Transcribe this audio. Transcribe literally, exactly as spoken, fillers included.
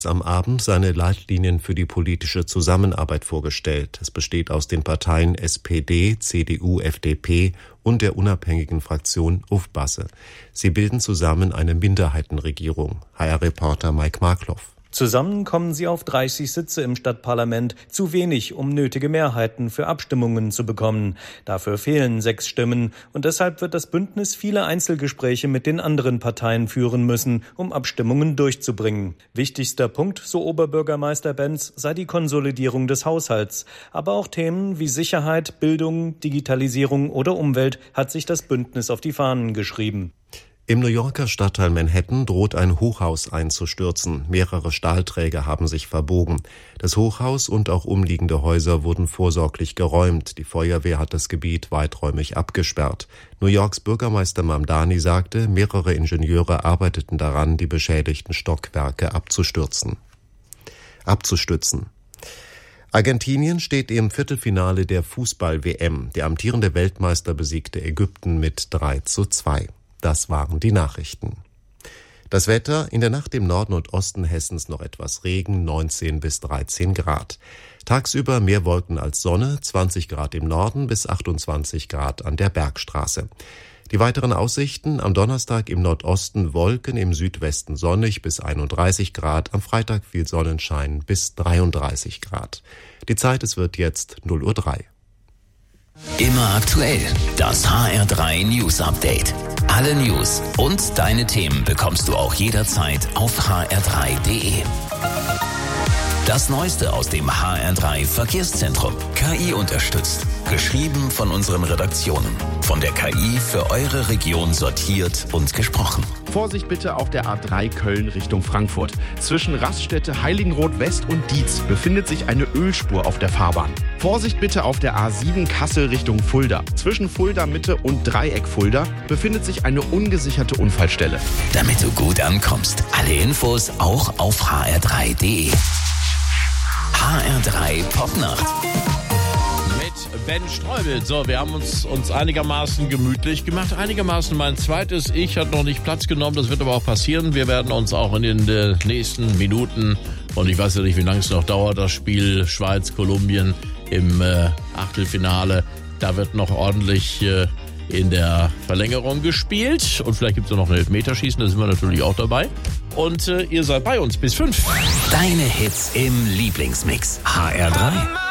am Abend seine Leitlinien für die politische Zusammenarbeit vorgestellt. Es besteht aus den Parteien S P D, C D U, F D P und der unabhängigen Fraktion Ufbasse. Sie bilden zusammen eine Minderheitenregierung. H R-Reporter Mike Markloff. Zusammen kommen sie auf dreißig Sitze im Stadtparlament, zu wenig, um nötige Mehrheiten für Abstimmungen zu bekommen. Dafür fehlen sechs Stimmen und deshalb wird das Bündnis viele Einzelgespräche mit den anderen Parteien führen müssen, um Abstimmungen durchzubringen. Wichtigster Punkt, so Oberbürgermeister Benz, sei die Konsolidierung des Haushalts. Aber auch Themen wie Sicherheit, Bildung, Digitalisierung oder Umwelt hat sich das Bündnis auf die Fahnen geschrieben. Im New Yorker Stadtteil Manhattan droht ein Hochhaus einzustürzen. Mehrere Stahlträger haben sich verbogen. Das Hochhaus und auch umliegende Häuser wurden vorsorglich geräumt. Die Feuerwehr hat das Gebiet weiträumig abgesperrt. New Yorks Bürgermeister Mamdani sagte, mehrere Ingenieure arbeiteten daran, die beschädigten Stockwerke abzustürzen. Abzustützen. Argentinien steht im Viertelfinale der Fußball-W M. Der amtierende Weltmeister besiegte Ägypten mit drei zu zwei. Das waren die Nachrichten. Das Wetter: in der Nacht im Norden und Osten Hessens noch etwas Regen, neunzehn bis dreizehn Grad. Tagsüber mehr Wolken als Sonne, zwanzig Grad im Norden bis achtundzwanzig Grad an der Bergstraße. Die weiteren Aussichten: am Donnerstag im Nordosten Wolken, im Südwesten sonnig bis einunddreißig Grad, am Freitag viel Sonnenschein bis dreiunddreißig Grad. Die Zeit: es wird jetzt null Uhr drei. Immer aktuell, das H R drei News Update. Alle News und deine Themen bekommst du auch jederzeit auf h r drei punkt d e. Das Neueste aus dem H R drei Verkehrszentrum. K I unterstützt. Geschrieben von unseren Redaktionen. Von der K I für eure Region sortiert und gesprochen. Vorsicht bitte auf der A drei Köln Richtung Frankfurt. Zwischen Raststätte Heiligenroth West und Dietz befindet sich eine Ölspur auf der Fahrbahn. Vorsicht bitte auf der A sieben Kassel Richtung Fulda. Zwischen Fulda Mitte und Dreieck Fulda befindet sich eine ungesicherte Unfallstelle. Damit du gut ankommst. Alle Infos auch auf h r drei punkt d e. H R drei Popnacht. Mit Ben Streubel. So, wir haben uns, uns einigermaßen gemütlich gemacht. Einigermaßen mein zweites Ich hat noch nicht Platz genommen. Das wird aber auch passieren. Wir werden uns auch in den äh, nächsten Minuten, und ich weiß ja nicht, wie lange es noch dauert, das Spiel Schweiz-Kolumbien im äh, Achtelfinale. Da wird noch ordentlich äh, in der Verlängerung gespielt. Und vielleicht gibt es noch ein Elfmeterschießen. Da sind wir natürlich auch dabei. Und äh, ihr seid bei uns bis fünf. Deine Hits im Lieblingsmix. H R drei.